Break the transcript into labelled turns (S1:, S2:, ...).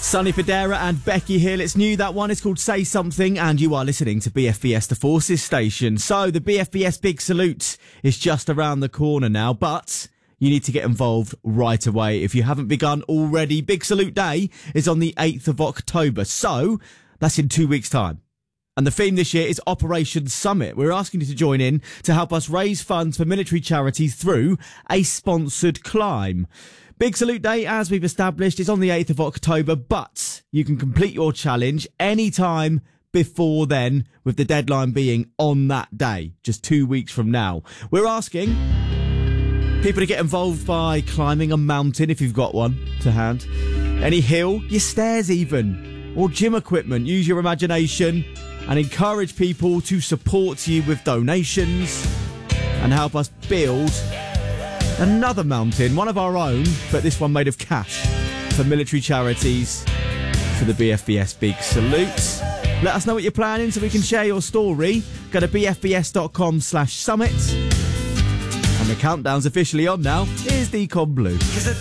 S1: Sonny Fodera and Becky Hill. It's new, that one. It's called Say Something, and you are listening to BFBS, the Forces station. So the BFBS Big Salute is just around the corner now, but you need to get involved right away. If you haven't begun already, Big Salute Day is on the 8th of October. So that's in 2 weeks' time. And the theme this year is Operation Summit. We're asking you to join in to help us raise funds for military charities through a sponsored climb. Big Salute Day, as we've established, is on the 8th of October, but you can complete your challenge anytime before then, with the deadline being on that day, just 2 weeks from now. We're asking people to get involved by climbing a mountain, if you've got one to hand, any hill, your stairs even, or gym equipment. Use your imagination and encourage people to support you with donations and help us build another mountain, one of our own, but this one made of cash, for military charities for the BFBS Big Salute. Let us know what you're planning so we can share your story. Go to bfbs.com/summit. And the countdown's officially on now. Here's Deacon Blue.